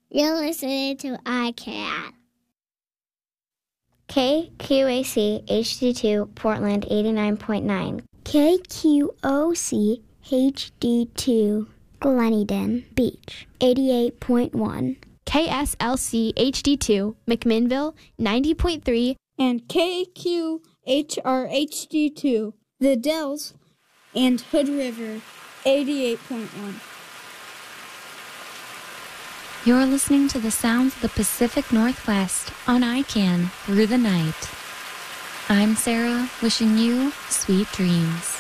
You're listening to iCat. KQAC HD2 Portland 89.9. KQOC HD2 Gleneden Beach 88.1. KSLC HD2 McMinnville 90.3. And KQHR HD2 The Dells and Hood River 88.1. You're listening to the sounds of the Pacific Northwest on ICANN through the night. I'm Sarah, wishing you sweet dreams.